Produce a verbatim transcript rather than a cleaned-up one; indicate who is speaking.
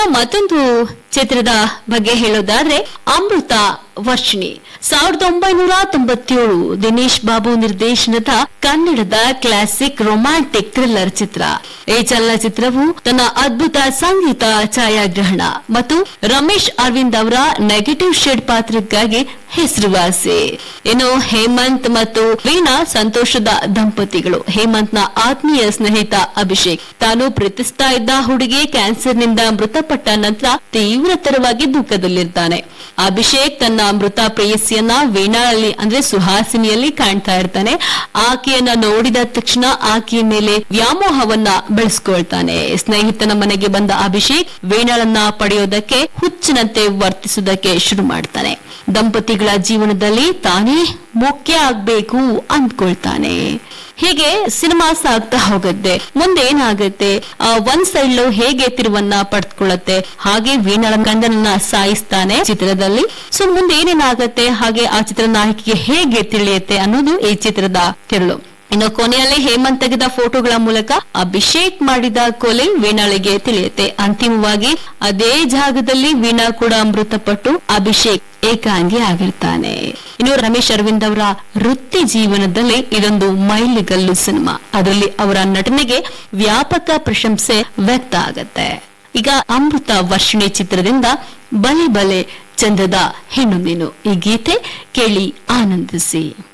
Speaker 1: ಮತ್ತೊಂದು ಚಿತ್ರದ ಬಗ್ಗೆ ಹೇಳೋದಾದ್ರೆ ಅಮೃತ ವರ್ಷಿಣಿ ಸಾವಿರದ ಒಂಬೈನೂರ ತೊಂಬತ್ತೇಳು ದಿನೇಶ್ ಬಾಬು ನಿರ್ದೇಶನದ ಕನ್ನಡದ ಕ್ಲಾಸಿಕ್ ರೊಮ್ಯಾಂಟಿಕ್ ಥ್ರಿಲ್ಲರ್ ಚಿತ್ರ. ಈ ಚಲನಚಿತ್ರವು ತನ್ನ ಅದ್ಭುತ ಸಂಗೀತ, ಛಾಯಾಗ್ರಹಣ ಮತ್ತು ರಮೇಶ್ ಅರವಿಂದ್ ಅವರ ನೆಗೆಟಿವ್ ಶೇಡ್ ಪಾತ್ರಕ್ಕಾಗಿ ಹೆಸರುವಾಸಿ. ಇನ್ನು ಹೇಮಂತ್ ಮತ್ತು ವೀಣಾ ಸಂತೋಷದ ದಂಪತಿಗಳು. ಹೇಮಂತ್ನ ಆತ್ಮೀಯ ಸ್ನೇಹಿತ ಅಭಿಷೇಕ್ ತಾನು ಪ್ರೀತಿಸ್ತಾ ಇದ್ದ ಹುಡುಗಿ ಕ್ಯಾನ್ಸರ್ನಿಂದ ಮೃತಪಟ್ಟ ನಂತರ ತೀವ್ರತರವಾಗಿ ದುಃಖದಲ್ಲಿರ್ತಾನೆ. ಅಭಿಷೇಕ್ ತನ್ನ ಮೃತ ಪ್ರೇಯಸಿಯನ್ನ ವೀಣಾಳಲ್ಲಿ ಅಂದ್ರೆ ಸುಹಾಸಿನಿಯಲ್ಲಿ ಕಾಣ್ತಾ ಇರ್ತಾನೆ. ಆಕೆಯನ್ನ ನೋಡಿದ ತಕ್ಷಣ ಆಕೆಯ ಮೇಲೆ ವ್ಯಾಮೋಹವನ್ನ ಬೆಳೆಸ್ಕೊಳ್ತಾನೆ. ಸ್ನೇಹಿತನ ಮನೆಗೆ ಬಂದ ಅಭಿಷೇಕ್ ವೀಣಾಳನ್ನ ಪಡೆಯೋದಕ್ಕೆ ಹುಚ್ಚಿನಂತೆ ವರ್ತಿಸುವುದಕ್ಕೆ ಶುರು ಮಾಡ್ತಾನೆ. ದಂಪತಿಗಳ ಜೀವನದಲ್ಲಿ ತಾನೇ ಮುಖ್ಯ ಆಗ್ಬೇಕು ಅಂದ್ಕೊಳ್ತಾನೆ. ಹೀಗೆ ಸಿನಿಮಾ ಸಾಗ್ತಾ ಹೋಗುತ್ತೆ. ಮುಂದೆ ಏನಾಗುತ್ತೆ, ಒಂದ್ ಸೈಡ್ ಲವ್ ಹೇಗೆ ತಿರುವನ್ನ ಪಡೆದುಕೊಳ್ಳುತ್ತೆ, ಹಾಗೆ ವೀಣಾಳ ಗಂಡನನ್ನ ಸಾಯಿಸ್ತಾನೆ ಚಿತ್ರದಲ್ಲಿ. ಸೊ ಮುಂದೆ ಏನೇನಾಗತ್ತೆ, ಹಾಗೆ ಆ ಚಿತ್ರ ನಾಯಕಿಗೆ ಹೇಗೆ ತಿಳಿಯುತ್ತೆ ಅನ್ನೋದು ಈ ಚಿತ್ರದ ತಿರುಳು. ಇನ್ನು ಕೊನೆಯಲ್ಲಿ ಹೇಮಂತ್ ತೆಗೆದ ಫೋಟೋಗಳ ಮೂಲಕ ಅಭಿಷೇಕ್ ಮಾಡಿದ ಕೊಲೆ ವೀಣಾಳಿಗೆ ತಿಳಿಯುತ್ತೆ. ಅಂತಿಮವಾಗಿ ಅದೇ ಜಾಗದಲ್ಲಿ ವೀಣಾ ಕೂಡ ಮೃತಪಟ್ಟು ಅಭಿಷೇಕ್ ಏಕಾಂಗಿ ಆಗಿರ್ತಾನೆ. ಇನ್ನು ರಮೇಶ್ ಅರವಿಂದ್ ಅವರ ವೃತ್ತಿ ಜೀವನದಲ್ಲಿ ಇದೊಂದು ಮೈಲಿಗಲ್ಲು ಸಿನಿಮಾ. ಅದರಲ್ಲಿ ಅವರ ನಟನೆಗೆ ವ್ಯಾಪಕ ಪ್ರಶಂಸೆ ವ್ಯಕ್ತ ಆಗತ್ತೆ. ಈಗ ಅಮೃತ ವರ್ಷಿಣಿ ಚಿತ್ರದಿಂದ ಬಲೆ ಬಲೆ ಚಂದದ ಹೆಣ್ಣು ಮೀನು ಈ ಗೀತೆ ಕೇಳಿ ಆನಂದಿಸಿ.